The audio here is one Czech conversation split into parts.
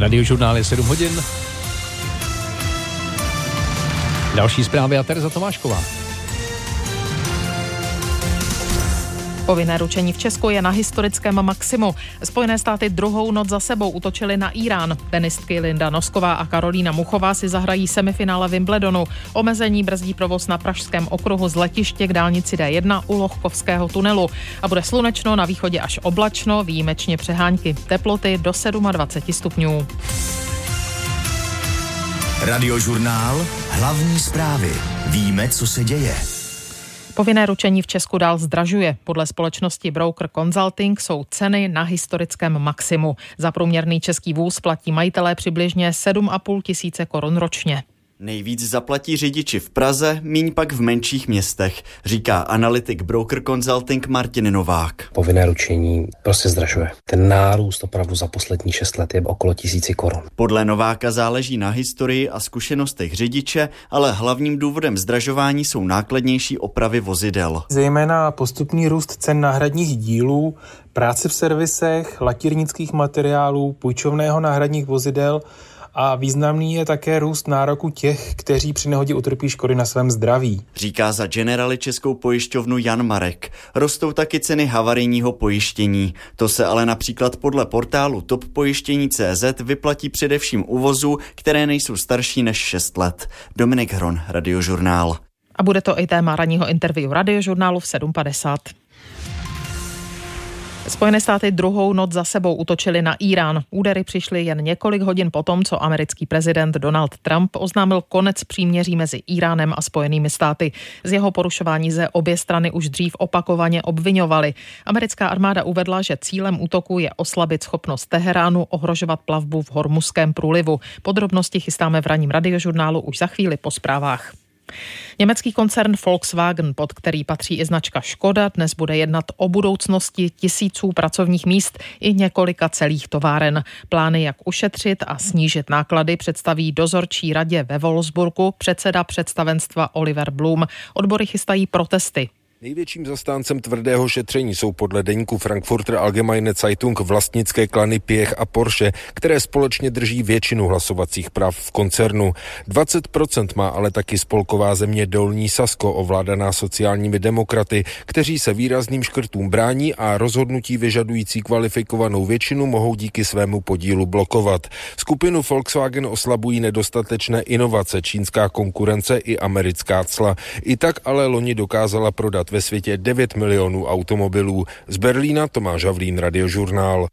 Radiožurnál je 7 hodin. Další zprávy a Tereza Tomášková. Povinné ručení v Česku je na historickém maximu. Spojené státy druhou noc za sebou útočily na Irán. Tenistky Linda Nosková a Karolína Muchová si zahrají semifinále Wimbledonu. Omezení brzdí provoz na Pražském okruhu z letiště k dálnici D1 u Lochkovského tunelu. A bude slunečno, na východě až oblačno, výjimečně přehánky. Teploty do 27 stupňů. Radiožurnál, hlavní zprávy. Víme, co se děje. Povinné ručení v Česku dál zdražuje. Podle společnosti Broker Consulting jsou ceny na historickém maximu. Za průměrný český vůz platí majitelé přibližně 7,5 tisíce korun ročně. Nejvíc zaplatí řidiči v Praze, míň pak v menších městech, říká analytik Broker Consulting Martin Novák. Povinné ručení prostě zdražuje. Ten nárůst opravdu za poslední 6 let je okolo 1000 korun. Podle Nováka záleží na historii a zkušenostech řidiče, ale hlavním důvodem zdražování jsou nákladnější opravy vozidel. Zejména postupný růst cen náhradních dílů, práce v servisech, lakírnických materiálů, půjčovného náhradních vozidel a významný je také růst nároku těch, kteří při nehodě utrpí škody na svém zdraví. Říká za Generali českou pojišťovnu Jan Marek. Rostou taky ceny havarijního pojištění. To se ale například podle portálu toppojištění.cz vyplatí především u vozů, které nejsou starší než 6 let. Dominik Hron, Radiožurnál. A bude to i téma ranního interview Radiožurnálu v 7:50. Spojené státy druhou noc za sebou útočily na Irán. Údery přišly jen několik hodin potom, co americký prezident Donald Trump oznámil konec příměří mezi Iránem a Spojenými státy. Z jeho porušování se obě strany už dřív opakovaně obviňovaly. Americká armáda uvedla, že cílem útoku je oslabit schopnost Teheránu ohrožovat plavbu v Hormuzském průlivu. Podrobnosti chystáme v ranním Radiožurnálu už za chvíli po zprávách. Německý koncern Volkswagen, pod který patří i značka Škoda, dnes bude jednat o budoucnosti tisíců pracovních míst i několika celých továren. Plány, jak ušetřit a snížit náklady, představí dozorčí radě ve Wolfsburgu předseda představenstva Oliver Blum. Odbory chystají protesty. Největším zastáncem tvrdého šetření jsou podle deníku Frankfurter Allgemeine Zeitung vlastnické klany Piech a Porsche, které společně drží většinu hlasovacích práv v koncernu. 20% má ale taky spolková země Dolní Sasko, ovládaná sociálními demokraty, kteří se výrazným škrtům brání a rozhodnutí vyžadující kvalifikovanou většinu mohou díky svému podílu blokovat. Skupinu Volkswagen oslabují nedostatečné inovace, čínská konkurence i americká cla. I tak ale loni dokázala prodat ve světě 9 milionů automobilů. Z Berlína Tomáš Havlín, Radiožurnál.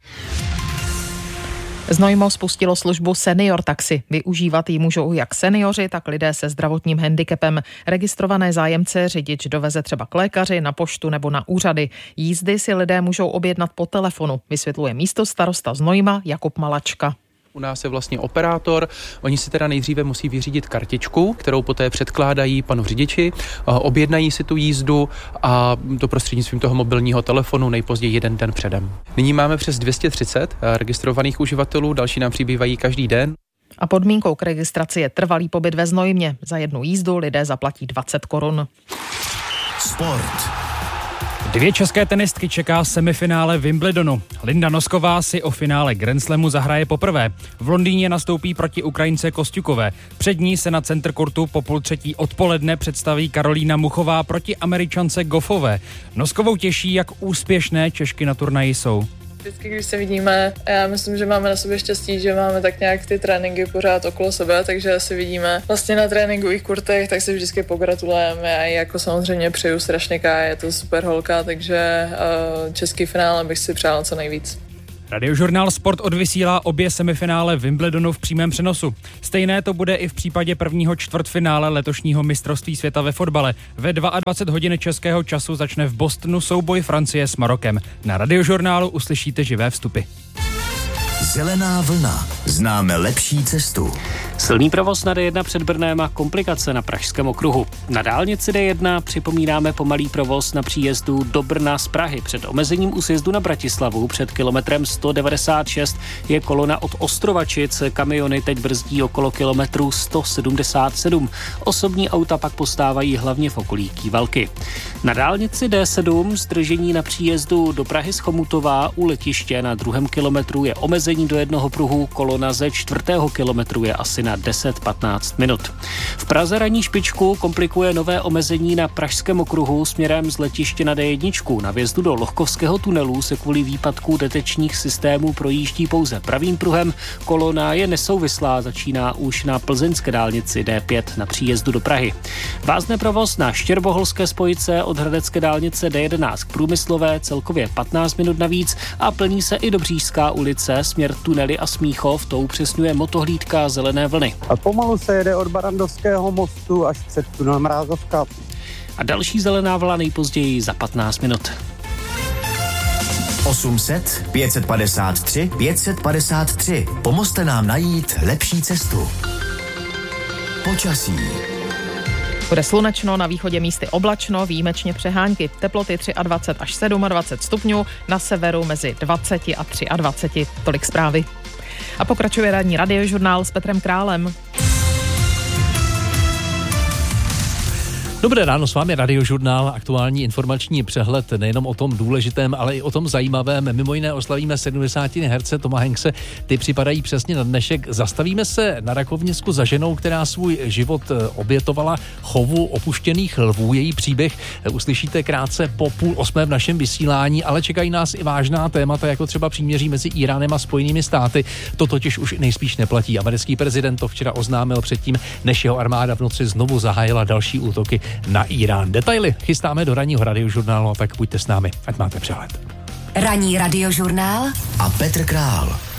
Znojmo spustilo službu Senior Taxi. Využívat ji můžou jak seniori, tak lidé se zdravotním handicapem. Registrované zájemce řidič doveze třeba k lékaři, na poštu nebo na úřady. Jízdy si lidé můžou objednat po telefonu, vysvětluje místostarosta Znojma Jakub Malačka. U nás je vlastně operátor, oni si teda nejdříve musí vyřídit kartičku, kterou poté předkládají panu řidiči, objednají si tu jízdu a to prostřednictvím toho mobilního telefonu nejpozději 1 den předem. Nyní máme přes 230 registrovaných uživatelů, další nám přibývají každý den. A podmínkou k registraci je trvalý pobyt ve Znojmě. Za jednu jízdu lidé zaplatí 20 korun. Sport. 2 české tenistky čeká semifinále Wimbledonu. Linda Nosková si o finále Grand Slamu zahraje poprvé. V Londýně nastoupí proti Ukrajince Kosťukové. Před ní se na center kurtu po 2:30 odpoledne představí Karolína Muchová proti Američance Goffové. Noskovou těší, jak úspěšné Češky na turnaji jsou. Vždycky, když se vidíme, já myslím, že máme na sobě štěstí, že máme tak nějak ty tréninky pořád okolo sebe, takže se vidíme vlastně na tréninkových kurtech, tak si vždycky pogratulujeme a jako samozřejmě přeju strašně Káje, je to super holka, takže český finále bych si přála co nejvíc. Radiožurnál Sport odvysílá obě semifinále Wimbledonu v přímém přenosu. Stejné to bude i v případě prvního čtvrtfinále letošního mistrovství světa ve fotbale. Ve 22 hodin českého času začne v Bostonu souboj Francie s Marokem. Na Radiožurnálu uslyšíte živé vstupy. Zelená vlna. Známe lepší cestu. Silný provoz na D1 před Brnem a komplikace na Pražském okruhu. Na dálnici D1 připomínáme pomalý provoz na příjezdu do Brna z Prahy. Před omezením u sjezdu na Bratislavu před kilometrem 196 je kolona od Ostrovačic. Kamiony teď brzdí okolo kilometru 177. Osobní auta pak postávají hlavně v okolí Kývalky. Na dálnici D7 zdržení na příjezdu do Prahy z Chomutova u letiště na 2. kilometru je omezení do jednoho pruhu, kolona ze 4. kilometru je asi na 10-15 minut. V Praze ranní špičku komplikuje nové omezení na Pražském okruhu směrem z letiště na D1. Na vjezdu do Lohkovského tunelu se kvůli výpadku detekčních systémů projíždí pouze pravým pruhem. Kolona je nesouvislá, začíná už na plzeňské dálnici D5 na příjezdu do Prahy. Vázne provoz na Štěrboholské spojce od hradecké dálnice D11 k Průmyslové, celkově 15 minut navíc a plní se i Dobřížská ulice, směr Tunely a Smíchov, to upřesňuje motohlídka Zelené vlny. A pomalu se jede od Barandovského mostu až před tunel Mrázovka. A další zelená vlna nejpozději za 15 minut. 800 553 553. Pomozte nám najít lepší cestu. Počasí. Bude slunečno, na východě místy oblačno, výjimečně přehánky. Teploty 23 až 27 stupňů, na severu mezi 20 a 23. Tolik zprávy. A pokračuje ranní radiožurnál s Petrem Králem. Dobré ráno, s vámi Radiožurnál, aktuální informační přehled nejenom o tom důležitém, ale i o tom zajímavém. Mimo jiné oslavíme 70. herce Toma Hankse, ty připadají přesně na dnešek. Zastavíme se na Rakovnicku za ženou, která svůj život obětovala chovu opuštěných lvů. Její příběh uslyšíte krátce po 7:30 v našem vysílání, ale čekají nás i vážná témata, jako třeba příměří mezi Íránem a Spojenými státy. To totiž už nejspíš neplatí. Americký prezident to včera oznámil předtím, než jeho armáda v noci znovu zahájila další útoky na Irán. Detaily chystáme do ranního radiožurnálu, a tak buďte s námi, ať máte přehled. Ranní radiožurnál a Petr Král.